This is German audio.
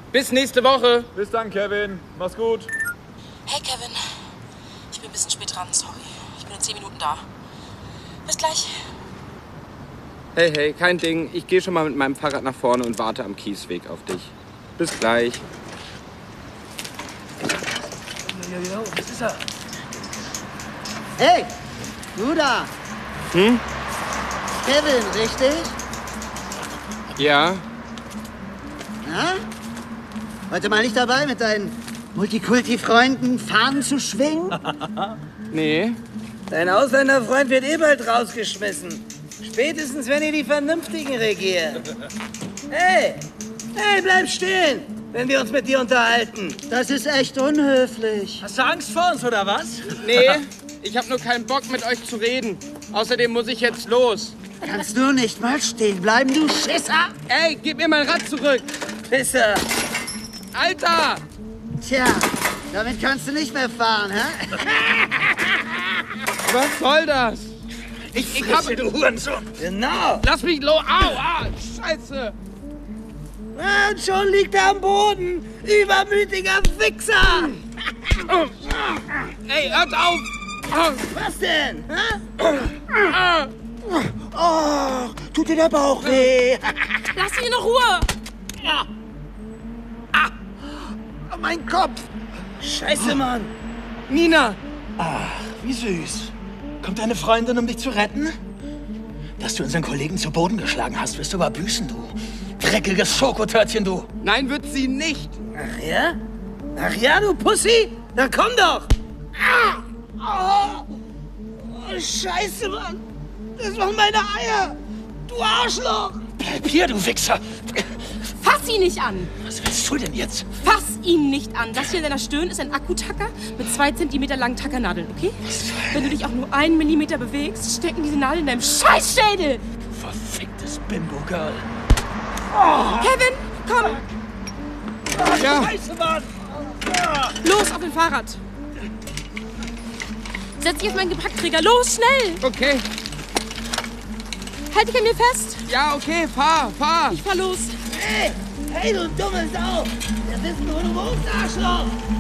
Bis nächste Woche. Bis dann, Kevin. Mach's gut. Hey, Kevin. Ich bin ein bisschen spät dran, sorry. Ich bin in 10 Minuten da. Bis gleich. Hey, kein Ding. Ich gehe schon mal mit meinem Fahrrad nach vorne und warte am Kiesweg auf dich. Bis gleich. Jo, was ist er? Hey, du da. Hm? Kevin, richtig? Ja. Na? Heute mal nicht dabei, mit deinen Multikulti-Freunden Fahnen zu schwingen? Nee. Dein Ausländerfreund wird bald rausgeschmissen. Spätestens, wenn ihr die Vernünftigen regiert. Hey, bleib stehen, wenn wir uns mit dir unterhalten. Das ist echt unhöflich. Hast du Angst vor uns, oder was? Nee, ich hab nur keinen Bock, mit euch zu reden. Außerdem muss ich jetzt los. Kannst du nicht mal stehen bleiben, du Schisser? Ey, gib mir mein Rad zurück. Pisser. Alter! Tja, damit kannst du nicht mehr fahren, hä? Was soll das? Ich hab... Du Hurensohn. Genau. Lass mich los. Au, Scheiße. Und schon liegt er am Boden. Übermütiger Wichser. Ey, hört auf. Was denn? Oh, tut dir der Bauch weh? Lass ihn in Ruhe. Mein Kopf. Scheiße, Mann. Nina. Ach, wie süß. Kommt deine Freundin, um dich zu retten? Dass du unseren Kollegen zu Boden geschlagen hast, wirst du aber büßen, du. Dreckiges Schokotörtchen, du. Nein, wird sie nicht. Ach ja? Ach ja, du Pussy? Dann komm doch. Oh, Scheiße, Mann. Das waren meine Eier. Du Arschloch. Bleib hier, du Wichser. Fass ihn nicht an. Was willst du denn jetzt? Fass ihn nicht an. Das hier in deiner Stirn ist ein Akkutacker mit 2 Zentimeter langen Tackernadeln, okay? Wenn du dich auch nur 1 Millimeter bewegst, stecken diese Nadeln in deinem Scheißschädel. Du verficktes Bimbo-Girl. Kevin, komm. Ja. Scheiße, Mann. Los, auf dem Fahrrad. Setz dich auf meinen Gepäckträger. Los, schnell. Okay. Halt dich an mir fest. Ja, okay, fahr. Ich fahr los. Hey, du dumme Sau. Das ist ein Homo, Arschloch.